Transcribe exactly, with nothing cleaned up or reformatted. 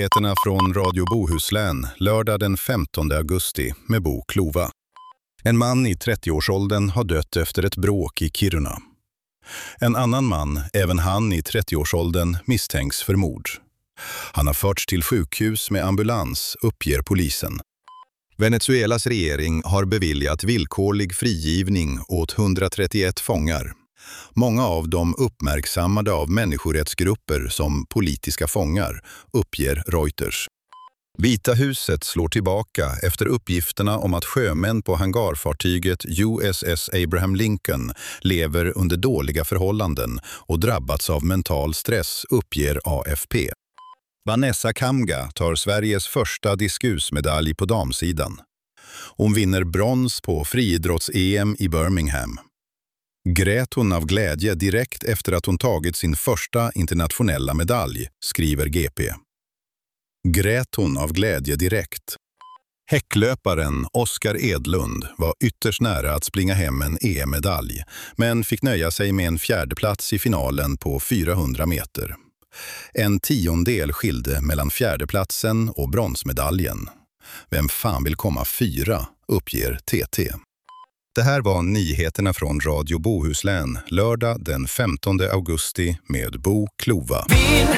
Nyheterna från Radio Bohuslän, lördag den femtonde augusti med Bo Klova. En man i trettioårsåldern har dött efter ett bråk i Kiruna. En annan man, även han i trettioårsåldern, misstänks för mord. Han har förts till sjukhus med ambulans, uppger polisen. Venezuelas regering har beviljat villkorlig frigivning åt hundratrettioett fångar. Många av dem uppmärksammade av människorättsgrupper som politiska fångar, uppger Reuters. Vita huset slår tillbaka efter uppgifterna om att sjömän på hangarfartyget U S S Abraham Lincoln lever under dåliga förhållanden och drabbats av mental stress, uppger A F P. Vanessa Kamga tar Sveriges första diskusmedalj på damsidan. Hon vinner brons på friidrotts-E M i Birmingham. Grät hon av glädje direkt efter att hon tagit sin första internationella medalj, skriver G P. Grät hon av glädje direkt. Häcklöparen Oskar Edlund var ytterst nära att springa hem en E M-medalj, men fick nöja sig med en fjärdeplats i finalen på fyrahundra meter. En tiondel skilde mellan fjärdeplatsen och bronsmedaljen. Vem fan vill komma fyra, uppger T T. Det här var nyheterna från Radio Bohuslän, lördag den femtonde augusti med Bo Klova.